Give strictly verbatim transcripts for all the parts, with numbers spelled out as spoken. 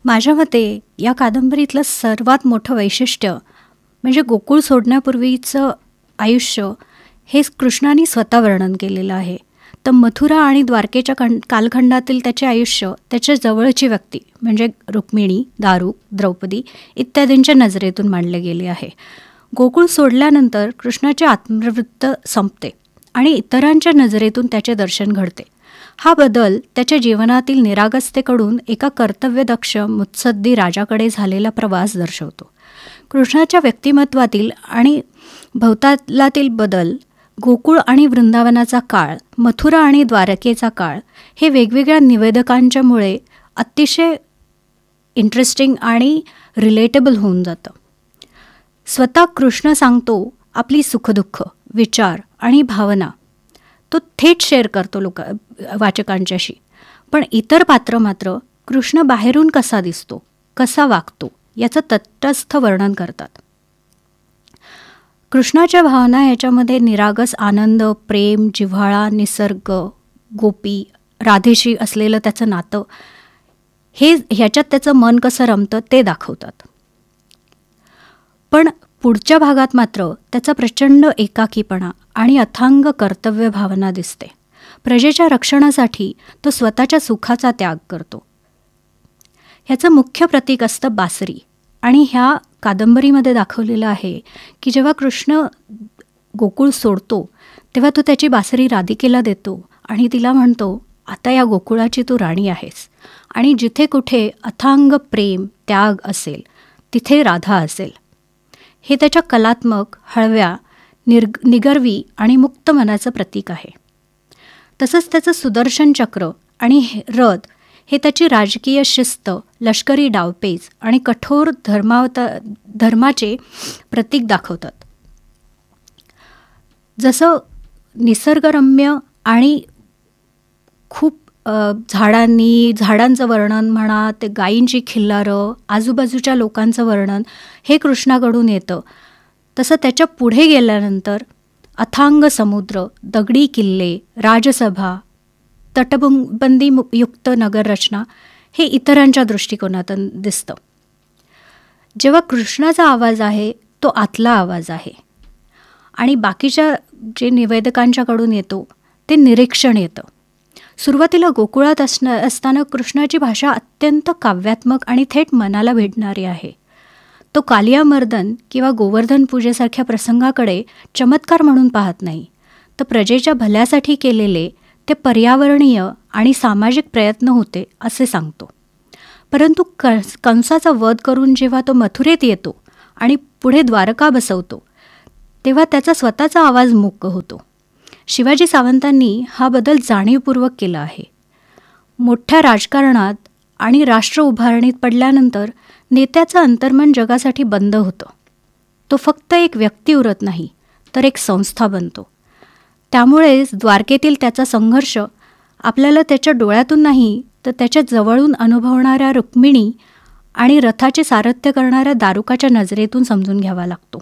माझ्या मते या कादंबरीतलं सर्वात मोठं वैशिष्ट्य म्हणजे गोकुळ सोडण्यापूर्वीचं आयुष्य हे कृष्णाने स्वतः वर्णन केलेलं आहे. तर मथुरा आणि द्वारकेच्या खंड कालखंडातील त्याचे आयुष्य त्याच्या जवळची व्यक्ती म्हणजे रुक्मिणी, दारुक, द्रौपदी इत्यादींच्या नजरेतून मांडले गेले आहे. गोकुळ सोडल्यानंतर कृष्णाचे आत्मवृत्त संपते आणि इतरांच्या नजरेतून त्याचे दर्शन घडते. हा बदल त्याच्या जीवनातील निरागसतेकडून एका कर्तव्यदक्ष मुत्सद्दी राजाकडे झालेला प्रवास दर्शवतो. कृष्णाच्या व्यक्तिमत्वातील आणि भवतालातील बदल, गोकुळ आणि वृंदावनाचा काळ, मथुरा आणि द्वारकेचा काळ हे वेगवेगळ्या निवेदकांच्यामुळे अतिशय इंटरेस्टिंग आणि रिलेटेबल होऊन जातं. स्वतः कृष्ण सांगतो आपली सुखदुःख, विचार आणि भावना तो थेट शेअर करतो लोक वाचकांच्याशी. पण इतर पात्र मात्र कृष्ण बाहेरून कसा दिसतो, कसा वागतो याचं तटस्थ वर्णन करतात. कृष्णाच्या भावना याच्यामध्ये निरागस आनंद, प्रेम, जिव्हाळा, निसर्ग, गोपी, राधेशी असलेलं त्याचं नातं हे ह्याच्यात त्याचं मन कसं रमतं ते दाखवतात. पण पुढच्या भागात मात्र त्याचा प्रचंड एकाकीपणा आणि अथांग कर्तव्य भावना दिसते. प्रजेच्या रक्षणासाठी तो स्वतःच्या सुखाचा त्याग करतो. ह्याचं मुख्य प्रतीक असतं बासरी. आणि ह्या कादंबरीमध्ये दाखवलेलं आहे की जेव्हा कृष्ण गोकुळ सोडतो तेव्हा तो त्याची बासरी राधिकेला देतो आणि तिला म्हणतो, आता या गोकुळाची तू राणी आहेस आणि जिथे कुठे अथांग प्रेम, त्याग असेल तिथे राधा असेल. हे त्याच्या कलात्मक, हळव्या, निर्ग निगर्वी आणि मुक्त मनाचं प्रतीक आहे. तसंच त्याचं सुदर्शन चक्र आणि रथ हे त्याची राजकीय शिस्त, लष्करी डावपेच आणि कठोर धर्मावता धर्माचे प्रतीक दाखवतात. जसं निसर्गरम्य आणि खूप झाडांनी झाडांचं वर्णन म्हणा, ते गायींची खिल्लारं, आजूबाजूच्या लोकांचं वर्णन हे कृष्णाकडून येतं. तसं त्याच्या पुढे गेल्यानंतर अथांग समुद्र, दगडी किल्ले, राजसभा, तटबंदी युक्त नगररचना हे इतरांच्या दृष्टिकोनातून दिसतं. जेव्हा कृष्णाचा आवाज आहे तो आतला आवाज आहे आणि बाकीच्या जे निवेदकांच्याकडून येतो ते निरीक्षण येतं. सुरुवातीला गोकुळात असणं असताना कृष्णाची भाषा अत्यंत काव्यात्मक आणि थेट मनाला भिडणारी आहे. तो कालियामर्दन किंवा गोवर्धन पूजेसारख्या प्रसंगाकडे चमत्कार म्हणून पाहत नाही, तर प्रजेच्या भल्यासाठी केलेले ते पर्यावरणीय आणि सामाजिक प्रयत्न होते असे सांगतो. परंतु कंस कंसाचा वध करून जेव्हा तो मथुरेत येतो आणि पुढे द्वारका बसवतो तेव्हा त्याचा स्वतःचा आवाज मूक होतो. शिवाजी सावंतांनी हा बदल जाणीवपूर्वक केला आहे. मोठ्या राजकारणात आणि राष्ट्र उभारणीत पडल्यानंतर नेत्याचं अंतर्मन जगासाठी बंद होतं. तो फक्त एक व्यक्ती उरत नाही तर एक संस्था बनतो. त्यामुळेच द्वारकेतील त्याचा संघर्ष आपल्याला त्याच्या डोळ्यातून नाही तर त्याच्या जवळून अनुभवणाऱ्या रुक्मिणी आणि रथाचे सारथ्य करणाऱ्या दारुकाच्या नजरेतून समजून घ्यावा लागतो.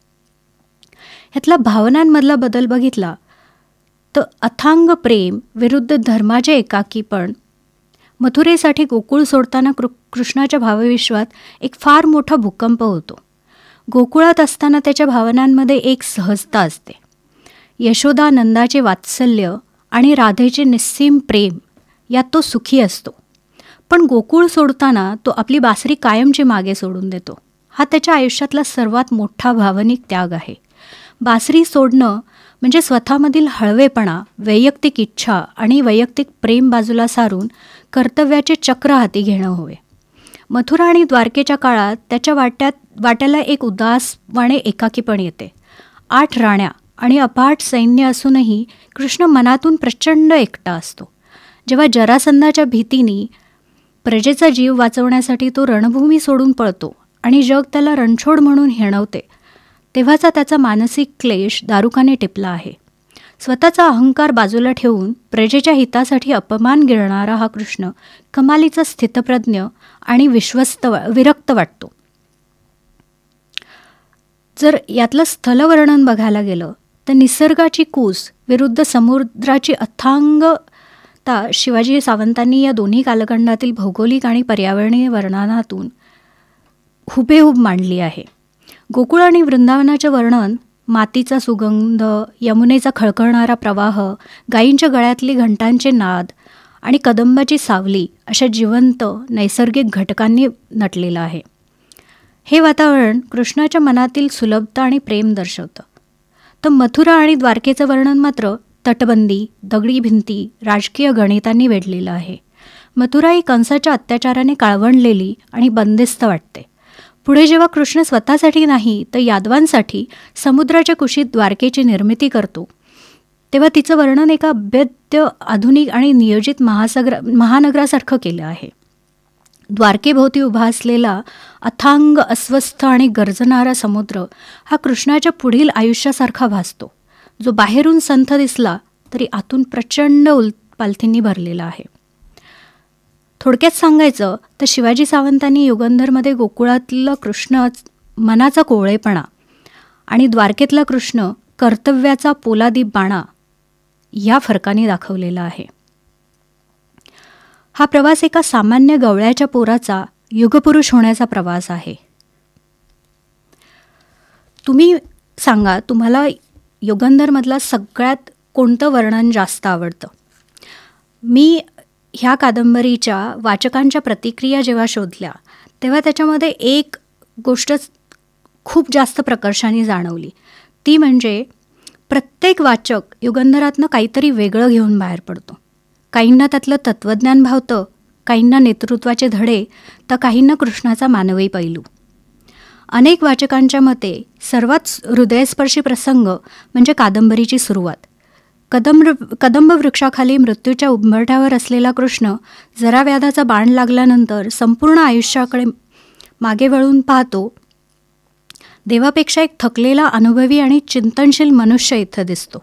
ह्यातला भावनांमधला बदल बघितला तर अथांग प्रेम विरुद्ध धर्माचे एकाकीपण, मथुरेसाठी गोकुळ सोडताना कृ कृष्णाच्या भावविश्वात एक फार मोठा भूकंप होतो. गोकुळात असताना त्याच्या भावनांमध्ये एक सहजता असते. यशोदा नंदाचे वात्सल्य आणि राधेचे निस्सीम प्रेम यात तो सुखी असतो. पण गोकुळ सोडताना तो आपली बासरी कायमची मागे सोडून देतो. हा त्याच्या आयुष्यातला सर्वात मोठा भावनिक त्याग आहे. बासरी सोडणं म्हणजे स्वतःमधील हळवेपणा, वैयक्तिक इच्छा आणि वैयक्तिक प्रेम बाजूला सारून कर्तव्याचे चक्र हाती घेणं होय. मथुरा आणि द्वारकेच्या काळात त्याच्या वाट्यात वाट्याला एक उदासवाणे एकाकीपण येते. आठ राण्या आणि अफाट सैन्य असूनही कृष्ण मनातून प्रचंड एकटा असतो. जेव्हा जरासंधाच्या भीतीने प्रजेचा जीव वाचवण्यासाठी तो रणभूमी सोडून पळतो आणि जग त्याला रणछोड म्हणून हिणवते, तेव्हाचा त्याचा मानसिक क्लेश दारुकाने टिपला आहे. स्वतःचा अहंकार बाजूला ठेवून प्रजेच्या हितासाठी अपमान गिळणारा हा कृष्ण कमालीचा स्थितप्रज्ञ आणि विश्वस्त विरक्त वाटतो. जर यातलं स्थलवर्णन बघायला गेलं तर निसर्गाची कूस विरुद्ध समुद्राची अथांग बघता शिवाजी सावंतांनी या दोन्ही कालखंडातील भौगोलिक आणि पर्यावरणीय वर्णनातून हुबेहूब मांडली आहे. गोकुळ आणि वृंदावनाचे वर्णन, मातीचा सुगंध, यमुनेचा खळखळणारा प्रवाह, गायींच्या गळ्यातली घंटांचे नाद आणि कदंबाची सावली अशा जिवंत नैसर्गिक घटकांनी नटलेलं आहे. हे वातावरण कृष्णाच्या मनातील सुलभता आणि प्रेम दर्शवतं. तर मथुरा आणि द्वारकेचं वर्णन मात्र तटबंदी, दगडी भिंती, राजकीय गणितांनी वेढलेलं आहे. मथुरा ही कंसाच्या अत्याचाराने काळवंडलेली आणि बंदिस्त वाटते. पुढे जेव्हा कृष्ण स्वतःसाठी नाही तर यादवांसाठी समुद्राच्या कुशीत द्वारकेची निर्मिती करतो, तेव्हा तिचं वर्णन एका अभेद्य, आधुनिक आणि नियोजित महासागर महानगरासारखं केलं आहे. द्वारकेभोवती उभा असलेला अथांग, अस्वस्थ आणि गर्जणारा समुद्र हा कृष्णाच्या पुढील आयुष्यासारखा भासतो, जो बाहेरून संथ दिसला तरी आतून प्रचंड उलपालथींनी भरलेला आहे. थोडक्यात सांगायचं तर शिवाजी सावंतांनी युगंधरमध्ये गोकुळातलं कृष्ण मनाचा कोवळेपणा आणि द्वारकेतला कृष्ण कर्तव्याचा पोलादी बाणा या फरकाने दाखवलेला आहे. हा प्रवास एका सामान्य गवळ्याच्या पोराचा युगपुरुष होण्याचा प्रवास आहे. तुम्ही सांगा, तुम्हाला युगंधरमधला सगळ्यात कोणतं वर्णन जास्त आवडतं? मी ह्या कादंबरीच्या वाचकांच्या प्रतिक्रिया जेव्हा शोधल्या तेव्हा त्याच्यामध्ये एक गोष्ट खूप जास्त प्रकर्षाने जाणवली. ती म्हणजे प्रत्येक वाचक युगंधरातनं काहीतरी वेगळं घेऊन बाहेर पडतो. काहींना त्यातलं तत्त्वज्ञान भावतं, काहींना नेतृत्वाचे धडे, तर काहींना कृष्णाचा मानवी पैलू. अनेक वाचकांच्या मते सर्वात हृदयस्पर्शी प्रसंग म्हणजे कादंबरीची सुरुवात. कदंब कदंब वृक्षाखाली मृत्यूच्या उंबरठ्यावर असलेला कृष्ण जरा व्याधाचा बाण लागल्यानंतर संपूर्ण आयुष्याकडे मागे वळून पाहतो. देवापेक्षा एक थकलेला, अनुभवी आणि चिंतनशील मनुष्य इथं दिसतो.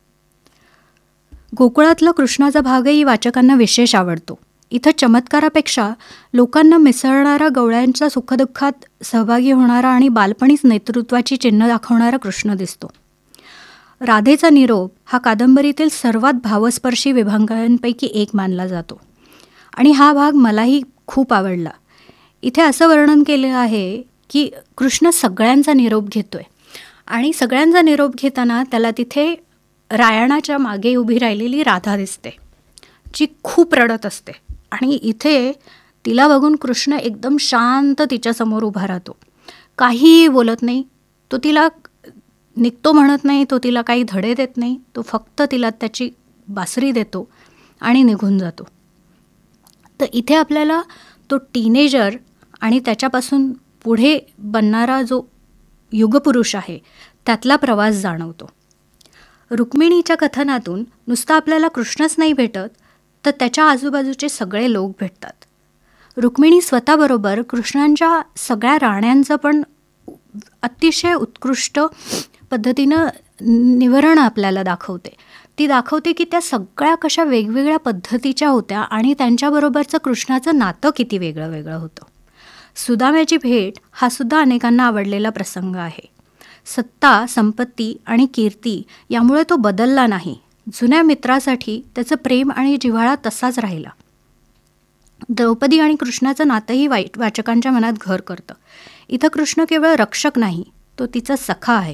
गोकुळातला कृष्णाचा भागही वाचकांना विशेष आवडतो. इथं चमत्कारापेक्षा लोकांना मिसळणारा, गवळ्यांच्या सुखदुःखात सहभागी होणारा आणि बालपणीच नेतृत्वाची चिन्ह दाखवणारा कृष्ण दिसतो. राधेचा निरोप हा कादंबरीतील सर्वात भावस्पर्शी विभागांपैकी एक मानला जातो आणि हा भाग मलाही खूप आवडला. इथे असं वर्णन केलं आहे की कृष्ण सगळ्यांचा निरोप घेतोय आणि सगळ्यांचा निरोप घेताना त्याला तिथे रायणाच्या मागे उभी राहिलेली राधा दिसते, जी खूप रडत असते. आणि इथे तिला बघून कृष्ण एकदम शांत तिच्यासमोर उभा राहतो. काहीही बोलत नाही. तो तिला निघतो म्हणत नाही, तो तिला काही धडे देत नाही. तो फक्त तिला त्याची बासरी देतो आणि निघून जातो. तर इथे आपल्याला तो टीनेजर आणि त्याच्यापासून पुढे बनणारा जो युगपुरुष आहे त्यातला प्रवास जाणवतो. रुक्मिणीच्या कथनातून नुसता आपल्याला कृष्णच नाही भेटत, तर त्याच्या आजूबाजूचे सगळे लोक भेटतात. रुक्मिणी स्वतःबरोबर कृष्णांच्या सगळ्या राण्यांचं पण अतिशय उत्कृष्ट पद्धतीनं निवरण आपल्याला दाखवते. ती दाखवते की त्या सगळ्या कशा वेगवेगळ्या पद्धतीच्या होत्या आणि त्यांच्याबरोबरचं कृष्णाचं नातं किती वेगळं वेगळं होतं. सुदाम्याची भेट हा सुद्धा अनेकांना आवडलेला प्रसंग आहे. सत्ता, संपत्ती आणि कीर्ती यामुळे तो बदलला नाही. जुन्या मित्रासाठी त्याचं प्रेम आणि जिव्हाळा तसाच राहिला. द्रौपदी आणि कृष्णाचं नातंही वाईट वाचकांच्या मनात घर करतं. इथं कृष्ण केवळ रक्षक नाही, तो तिचा सखा आहे.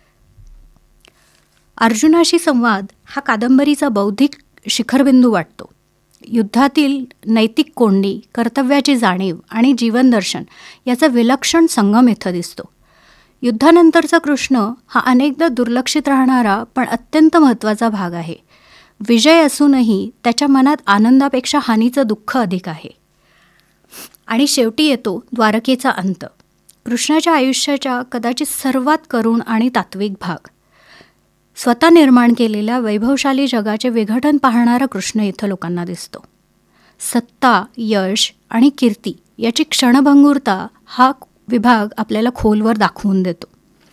अर्जुनाशी संवाद हा कादंबरीचा बौद्धिक शिखरबिंदू वाटतो. युद्धातील नैतिक कोंडी, कर्तव्याची जाणीव आणि जीवनदर्शन याचा विलक्षण संगम इथं दिसतो. युद्धानंतरचा कृष्ण हा अनेकदा दुर्लक्षित राहणारा पण अत्यंत महत्त्वाचा भाग आहे. विजय असूनही त्याच्या मनात आनंदापेक्षा हानीचं दुःख अधिक आहे. आणि शेवटी येतो द्वारकेचा अंत, कृष्णाच्या आयुष्याच्या कदाचित सर्वात करुण आणि तात्विक भाग. स्वतः निर्माण केलेल्या वैभवशाली जगाचे विघटन पाहणारा कृष्ण इथं लोकांना दिसतो. सत्ता, यश आणि कीर्ती याची क्षणभंगुरता हा विभाग आपल्याला खोलवर दाखवून देतो.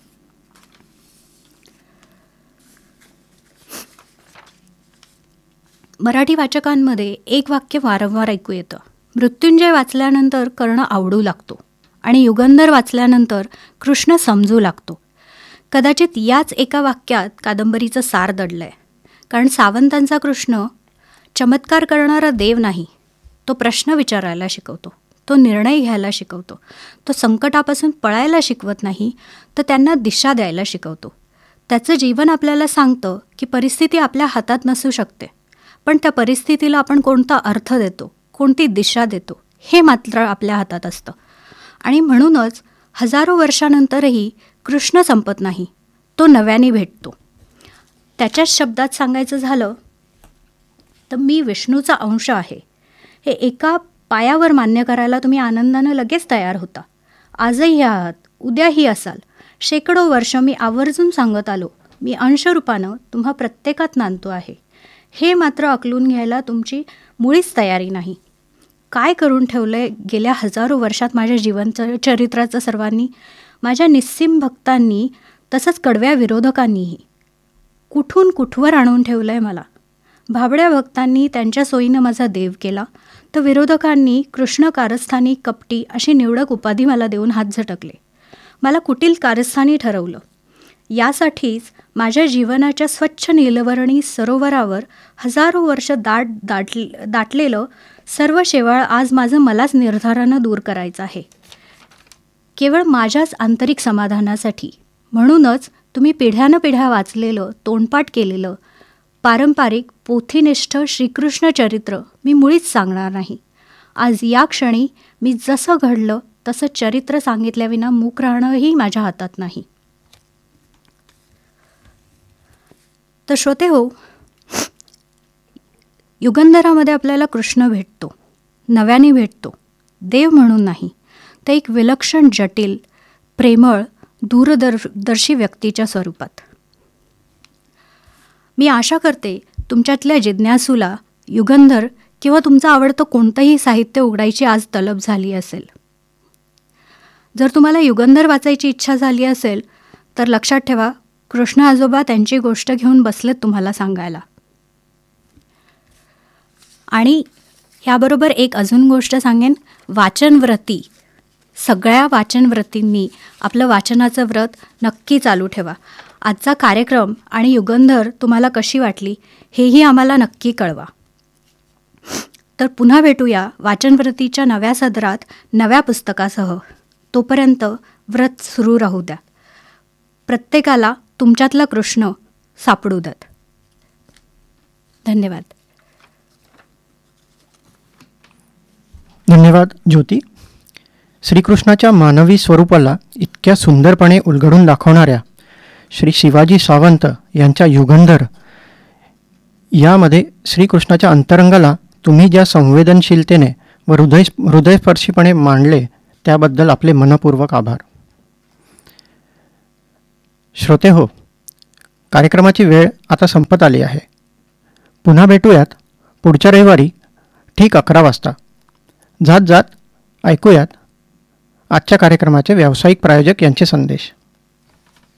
मराठी वाचकांमध्ये एक वाक्य वारंवार ऐकू येतं. मृत्युंजय वाचल्यानंतर कर्ण आवडू लागतो आणि युगंधर वाचल्यानंतर कृष्ण समजू लागतो. कदाचित याच एका वाक्यात कादंबरीचं सार दडलं आहे. कारण सावंतांचा कृष्ण चमत्कार करणारा देव नाही, तो प्रश्न विचारायला शिकवतो, तो निर्णय घ्यायला शिकवतो, तो संकटापासून पळायला शिकवत नाही, तर त्यांना दिशा द्यायला शिकवतो. त्याचं जीवन आपल्याला सांगतं की परिस्थिती आपल्या हातात नसू शकते, पण त्या परिस्थितीला आपण कोणता अर्थ देतो, कोणती दिशा देतो, हे मात्र आपल्या हातात असतं. आणि म्हणूनच हजारो वर्षानंतरही कृष्ण संपत नाही, तो नव्याने भेटतो. त्याच्याच शब्दात सांगायचं झालं तर मी विष्णूचा अंश आहे, हे एका पायावर मान्य करायला तुम्ही आनंदानं लगेच तयार होता. आजही आहात, उद्याही असाल. शेकडो वर्ष मी आवर्जून सांगत आलो, मी अंशरूपानं तुम्हा प्रत्येकात नांदतो आहे. हे मात्र अकलून घ्यायला तुमची मुळीच तयारी नाही. काय करून ठेवलं आहे गेल्या हजारो वर्षात माझ्या जीवन चरित्राचं सर्वांनी, माझ्या निस्सीम भक्तांनी, तसंच कडव्या विरोधकांनीही. कुठून कुठवर आणून ठेवलं आहे मला. भाबड्या भक्तांनी त्यांच्या सोयीनं माझा देव केला, तर विरोधकांनी कृष्ण कारस्थानी, कपटी अशी निवडक उपाधी मला देऊन हात झटकले. मला कुटील कारस्थानी ठरवलं. यासाठीच माझ्या जीवनाच्या स्वच्छ नीलवर्णी सरोवरावर हजारो वर्ष दाट दाट दाटलेलं सर्व शेवाळ आज माझं मलाच निर्धारानं दूर करायचं आहे, केवळ माझ्याच आंतरिक समाधानासाठी. म्हणूनच तुम्ही पिढ्यानं पिढ्या वाचलेलं, तोंडपाठ केलेलं पारंपरिक पोथीनिष्ठ श्रीकृष्ण चरित्र मी मुळीच सांगणार नाही. आज या क्षणी मी जसं घडलं तसं चरित्र सांगितल्याविना मूक राहणंही माझ्या हातात नाही. तर श्रोते हो, युगंधरामध्ये आपल्याला कृष्ण भेटतो, नव्याने भेटतो, देव म्हणून नाही, तर एक विलक्षण, जटिल, प्रेमळ, दूरदर्शी व्यक्तीच्या स्वरूपात. मी आशा करते तुमच्यातल्या जिज्ञासूला युगंधर किंवा तुमचं आवडतं कोणतंही साहित्य उघडायची आज तलब झाली असेल. जर तुम्हाला युगंधर वाचायची इच्छा झाली असेल तर लक्षात ठेवा, कृष्ण आजोबा त्यांची गोष्ट घेऊन बसलेत तुम्हाला सांगायला. आणि ह्याबरोबर एक अजून गोष्ट सांगेन, वाचनव्रती, सगळ्या वाचनव्रतींनी आपलं वाचनाचं व्रत नक्की चालू ठेवा. आजचा कार्यक्रम आणि युगंधर तुम्हाला कशी वाटली हेही आम्हाला नक्की कळवा. तर पुन्हा भेटूया वाचनव्रतीच्या नव्या सदरात, नव्या पुस्तकासह. तोपर्यंत व्रत सुरू राहू द्या. प्रत्येकाला तुमच्यातला कृष्ण सापडू द्यात. धन्यवाद. धन्यवाद ज्योती. श्रीकृष्णाच्या मानवी स्वरूपाला इतक्या सुंदरपणे उलगडून दाखवणाऱ्या श्री शिवाजी सावंत यांच्या युगंधर यामध्ये श्रीकृष्णाच्या अंतरंगाला तुम्ही ज्या संवेदनशीलतेने व हृदय हृदयस्पर्शीपणे मांडले त्याबद्दल आपले मनपूर्वक आभार. श्रोते हो, कार्यक्रमाची वेळ आता संपत आली आहे. पुन्हा भेटूयात पुढच्या रविवारी ठीक अकरा वाजता. जात जात ऐकूयात आजच्या कार्यक्रमाचे व्यावसायिक प्रायोजक यांचे संदेश.